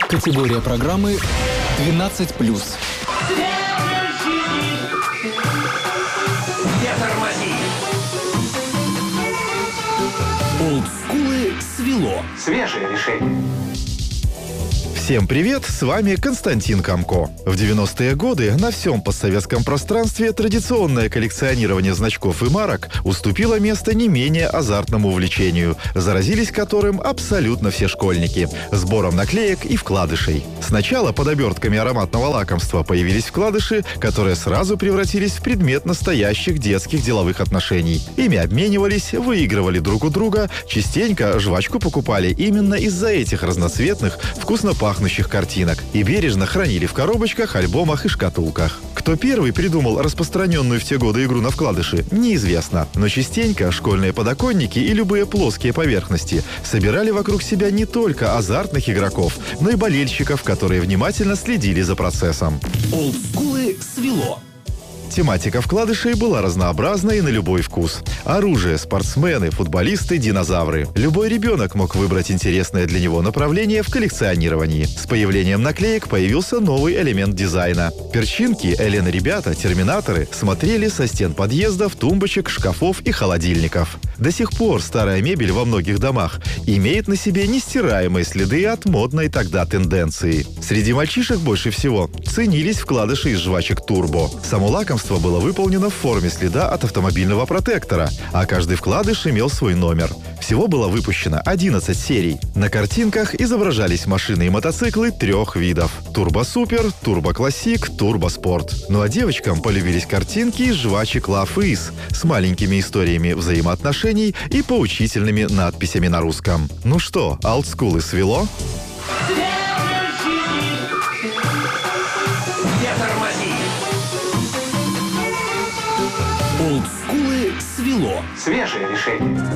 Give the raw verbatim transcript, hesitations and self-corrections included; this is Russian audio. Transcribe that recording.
Категория программы двенадцать плюс. Олдскулы свело. Свежее решение. Всем привет, с вами Константин Камко. В девяностые годы на всем постсоветском пространстве традиционное коллекционирование значков и марок уступило место не менее азартному увлечению, заразились которым абсолютно все школьники – сбором наклеек и вкладышей. Сначала под обертками ароматного лакомства появились вкладыши, которые сразу превратились в предмет настоящих детских деловых отношений. Ими обменивались, выигрывали друг у друга, частенько жвачку покупали именно из-за этих разноцветных, вкусно пахнущих картинок и бережно хранили в коробочках, альбомах и шкатулках. Кто первый придумал распространенную в те годы игру на вкладыши, неизвестно. Но частенько школьные подоконники и любые плоские поверхности собирали вокруг себя не только азартных игроков, но и болельщиков, которые внимательно следили за процессом. Олдскулы свело. Тематика вкладышей была разнообразна и на любой вкус. Оружие, спортсмены, футболисты, динозавры. Любой ребенок мог выбрать интересное для него направление в коллекционировании. С появлением наклеек появился новый элемент дизайна. Перчинки, Элен-ребята, терминаторы смотрели со стен подъездов, тумбочек, шкафов и холодильников. До сих пор старая мебель во многих домах имеет на себе нестираемые следы от модной тогда тенденции. Среди мальчишек больше всего ценились вкладыши из жвачек «Турбо». Само лакомство было выполнено в форме следа от автомобильного протектора, а каждый вкладыш имел свой номер. Всего было выпущено одиннадцать серий. На картинках изображались машины и мотоциклы трех видов – Turbo Super, Turbo Classic, Turbo Sport. Ну а девочкам полюбились картинки из жвачек Love Is с маленькими историями взаимоотношений и поучительными надписями на русском. Ну что, олдскулы свело? Олдскулы свело. Свежее решение.